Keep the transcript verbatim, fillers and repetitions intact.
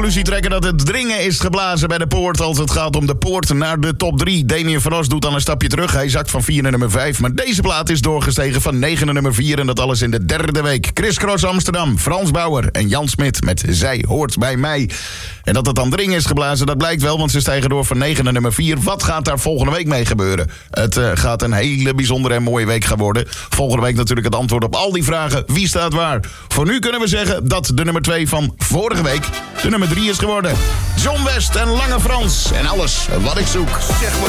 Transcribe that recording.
conclusie trekken dat het dringen is geblazen bij de poort als het gaat om de poort naar de top drie. Damien Verras doet dan een stapje terug. Hij zakt van vier naar nummer vijf. Maar deze plaat is doorgestegen van negen naar nummer vier. En dat alles in de derde week. Chris Cross Amsterdam, Frans Bauer en Jan Smit met Zij hoort bij mij. En dat het dan dringen is geblazen, dat blijkt wel, want ze stijgen door van negen naar nummer vier. Wat gaat daar volgende week mee gebeuren? Het uh, gaat een hele bijzondere en mooie week gaan worden. Volgende week natuurlijk het antwoord op al die vragen. Wie staat waar? Voor nu kunnen we zeggen dat de nummer twee van vorige week de nummer drie is geworden. John West en Lange Frans en alles wat ik zoek. Zeg maar.